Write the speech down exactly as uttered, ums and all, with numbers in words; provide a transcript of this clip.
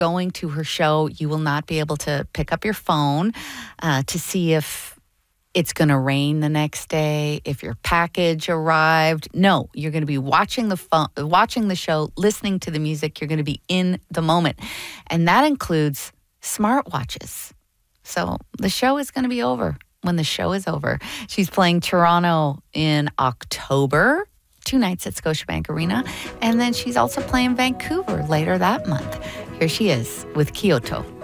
going to her show, you will not be able to pick up your phone uh, to see if it's going to rain the next day, if your package arrived. No, you're going to be watching the phone, watching the show, listening to the music. You're going to be in the moment. And that includes smartwatches. So the show is going to be over when the show is over. She's playing Toronto in October, two nights at Scotiabank Arena. And then she's also playing Vancouver later that month. Here she is with Kyoto.